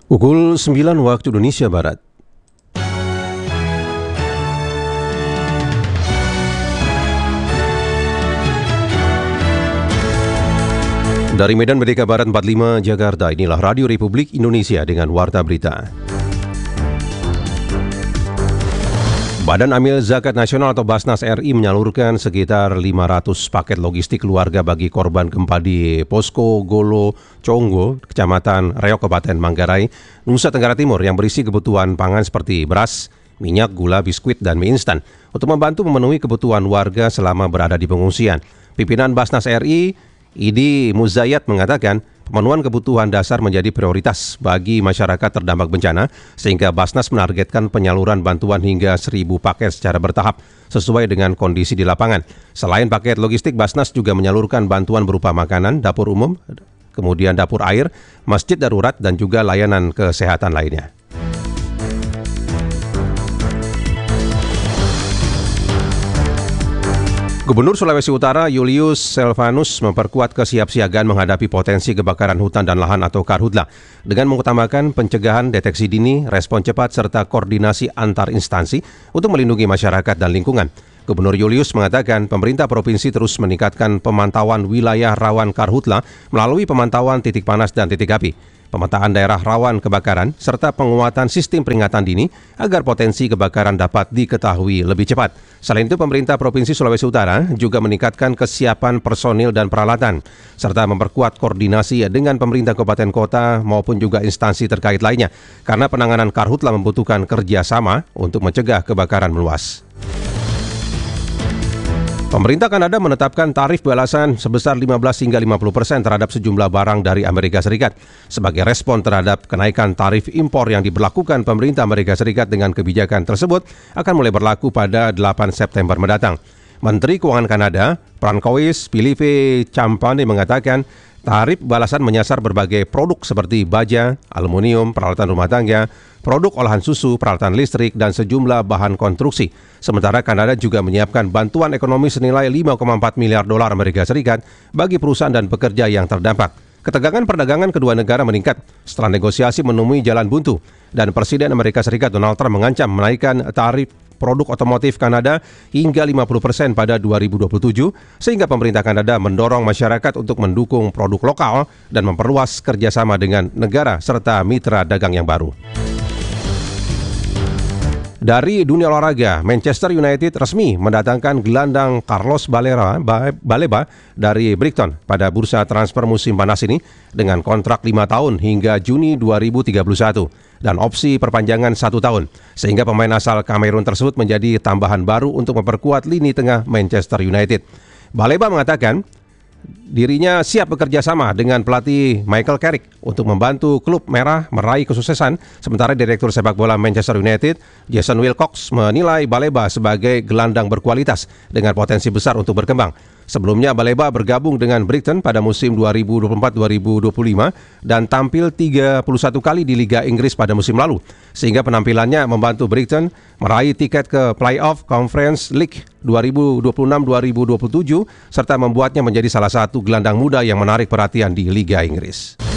Pukul 9 waktu Indonesia Barat. Dari Medan Merdeka Barat 45 Jakarta, inilah Radio Republik Indonesia dengan Warta Berita. Badan Amil Zakat Nasional atau Basnas RI menyalurkan sekitar 500 paket logistik keluarga bagi korban gempa di Posko Golo Conggo, Kecamatan Reok, Kabupaten Manggarai, Nusa Tenggara Timur yang berisi kebutuhan pangan seperti beras, minyak, gula, biskuit, dan mie instan untuk membantu memenuhi kebutuhan warga selama berada di pengungsian. Pimpinan Basnas RI, Idi Muzayat, mengatakan pemenuhan kebutuhan dasar menjadi prioritas bagi masyarakat terdampak bencana, sehingga Basnas menargetkan penyaluran bantuan hingga 1.000 paket secara bertahap sesuai dengan kondisi di lapangan. Selain paket logistik, Basnas juga menyalurkan bantuan berupa makanan, dapur umum, kemudian dapur air, masjid darurat, dan juga layanan kesehatan lainnya. Gubernur Sulawesi Utara Julius Selvanus memperkuat kesiapsiagaan menghadapi potensi kebakaran hutan dan lahan atau karhutla dengan mengutamakan pencegahan, deteksi dini, respon cepat, serta koordinasi antar instansi untuk melindungi masyarakat dan lingkungan. Gubernur Julius mengatakan pemerintah provinsi terus meningkatkan pemantauan wilayah rawan karhutla melalui pemantauan titik panas dan titik api, pemetaan daerah rawan kebakaran, serta penguatan sistem peringatan dini agar potensi kebakaran dapat diketahui lebih cepat. Selain itu, pemerintah Provinsi Sulawesi Utara juga meningkatkan kesiapan personil dan peralatan, serta memperkuat koordinasi dengan pemerintah kabupaten kota maupun juga instansi terkait lainnya, karena penanganan karhutla membutuhkan kerjasama untuk mencegah kebakaran meluas. Pemerintah Kanada menetapkan tarif balasan sebesar 15 hingga 50% terhadap sejumlah barang dari Amerika Serikat sebagai respon terhadap kenaikan tarif impor yang diberlakukan pemerintah Amerika Serikat. Dengan kebijakan tersebut akan mulai berlaku pada 8 September mendatang. Menteri Keuangan Kanada, Francois Philippe Champagne, mengatakan tarif balasan menyasar berbagai produk seperti baja, aluminium, peralatan rumah tangga, produk olahan susu, peralatan listrik, dan sejumlah bahan konstruksi. Sementara Kanada juga menyiapkan bantuan ekonomi senilai 5,4 miliar dolar Amerika Serikat bagi perusahaan dan pekerja yang terdampak. Ketegangan perdagangan kedua negara meningkat setelah negosiasi menemui jalan buntu, dan Presiden Amerika Serikat Donald Trump mengancam menaikkan tarif produk otomotif Kanada hingga 50% pada 2027, sehingga pemerintah Kanada mendorong masyarakat untuk mendukung produk lokal dan memperluas kerjasama dengan negara serta mitra dagang yang baru. Dari dunia olahraga, Manchester United resmi mendatangkan gelandang Carlos Baleba dari Brighton pada bursa transfer musim panas ini dengan kontrak 5 tahun hingga Juni 2031 dan opsi perpanjangan 1 tahun, sehingga pemain asal Kamerun tersebut menjadi tambahan baru untuk memperkuat lini tengah Manchester United. Baleba mengatakan dirinya siap bekerja sama dengan pelatih Michael Carrick untuk membantu klub merah meraih kesuksesan, sementara Direktur Sepak Bola Manchester United, Jason Wilcox, menilai Baleba sebagai gelandang berkualitas dengan potensi besar untuk berkembang. Sebelumnya, Baleba bergabung dengan Brighton pada musim 2024-2025 dan tampil 31 kali di Liga Inggris pada musim lalu, sehingga penampilannya membantu Brighton meraih tiket ke Playoff Conference League 2026-2027 serta membuatnya menjadi salah satu gelandang muda yang menarik perhatian di Liga Inggris.